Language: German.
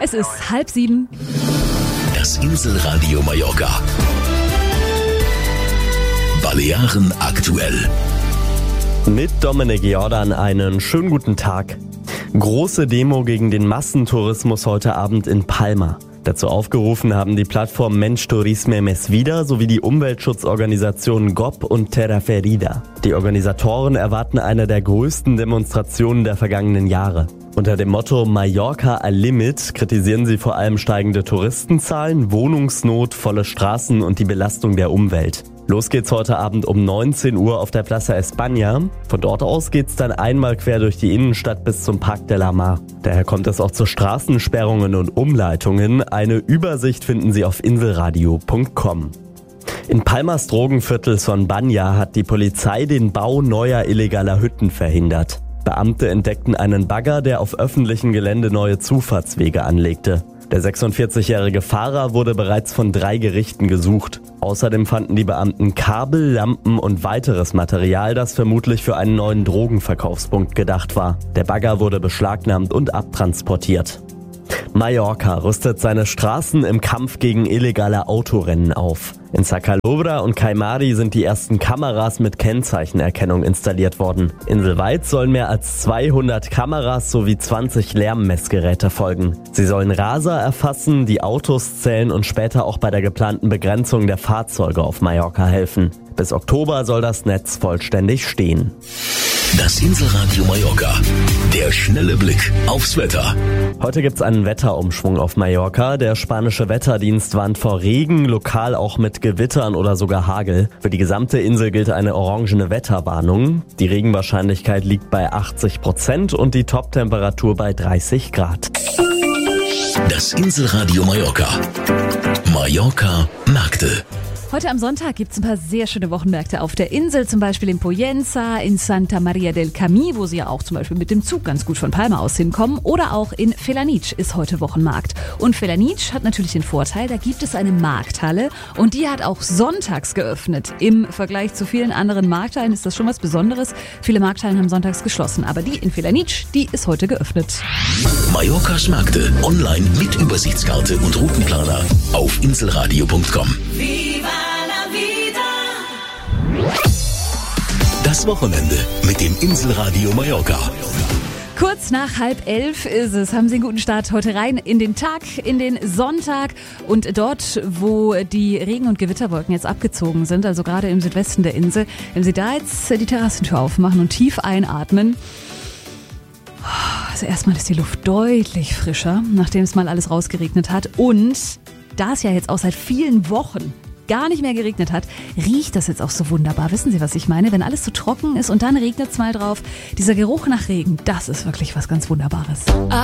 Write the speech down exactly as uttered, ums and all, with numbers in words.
Es ist halb sieben. Das Inselradio Mallorca. Balearen aktuell. Mit Dominik Jordan einen schönen guten Tag. Große Demo gegen den Massentourismus heute Abend in Palma. Dazu aufgerufen haben die Plattform Mensch Turisme Mes Vida sowie die Umweltschutzorganisationen G O P und Terra Ferida. Die Organisatoren erwarten eine der größten Demonstrationen der vergangenen Jahre. Unter dem Motto Mallorca al Limit kritisieren sie vor allem steigende Touristenzahlen, Wohnungsnot, volle Straßen und die Belastung der Umwelt. Los geht's heute Abend um neunzehn Uhr auf der Plaza España. Von dort aus geht's dann einmal quer durch die Innenstadt bis zum Parc de la Mar. Daher kommt es auch zu Straßensperrungen und Umleitungen. Eine Übersicht finden Sie auf inselradio punkt com. In Palmas Drogenviertel Son Banya hat die Polizei den Bau neuer illegaler Hütten verhindert. Beamte entdeckten einen Bagger, der auf öffentlichem Gelände neue Zufahrtswege anlegte. Der sechsundvierzigjährige Fahrer wurde bereits von drei Gerichten gesucht. Außerdem fanden die Beamten Kabel, Lampen und weiteres Material, das vermutlich für einen neuen Drogenverkaufspunkt gedacht war. Der Bagger wurde beschlagnahmt und abtransportiert. Mallorca rüstet seine Straßen im Kampf gegen illegale Autorennen auf. In Sa Calobra und Caimari sind die ersten Kameras mit Kennzeichenerkennung installiert worden. Inselweit sollen mehr als zweihundert Kameras sowie zwanzig Lärmmessgeräte folgen. Sie sollen Raser erfassen, die Autos zählen und später auch bei der geplanten Begrenzung der Fahrzeuge auf Mallorca helfen. Bis Oktober soll das Netz vollständig stehen. Das Inselradio Mallorca. Der schnelle Blick aufs Wetter. Heute gibt's einen Wetterumschwung auf Mallorca. Der spanische Wetterdienst warnt vor Regen, lokal auch mit Gewittern oder sogar Hagel. Für die gesamte Insel gilt eine orangene Wetterwarnung. Die Regenwahrscheinlichkeit liegt bei achtzig Prozent und die Toptemperatur bei dreißig Grad. Das Inselradio Mallorca. Mallorca Märkte. Heute am Sonntag gibt es ein paar sehr schöne Wochenmärkte auf der Insel, zum Beispiel in Pollença, in Santa Maria del Camí, wo Sie ja auch zum Beispiel mit dem Zug ganz gut von Palma aus hinkommen, oder auch in Felanitx ist heute Wochenmarkt. Und Felanitx hat natürlich den Vorteil, da gibt es eine Markthalle und die hat auch sonntags geöffnet. Im Vergleich zu vielen anderen Markthallen ist das schon was Besonderes. Viele Markthallen haben sonntags geschlossen, aber die in Felanitx, die ist heute geöffnet. Mallorcas Märkte online mit Übersichtskarte und Routenplaner auf inselradio punkt com. Das Wochenende mit dem Inselradio Mallorca. Kurz nach halb elf ist es. Haben Sie einen guten Start heute rein in den Tag, in den Sonntag. Und dort, wo die Regen- und Gewitterwolken jetzt abgezogen sind, also gerade im Südwesten der Insel, wenn Sie da jetzt die Terrassentür aufmachen und tief einatmen, also erstmal ist die Luft deutlich frischer, nachdem es mal alles rausgeregnet hat. Und da es ja jetzt auch seit vielen Wochen gar nicht mehr geregnet hat, riecht das jetzt auch so wunderbar. Wissen Sie, was ich meine? Wenn alles so trocken ist und dann regnet es mal drauf, dieser Geruch nach Regen, das ist wirklich was ganz Wunderbares.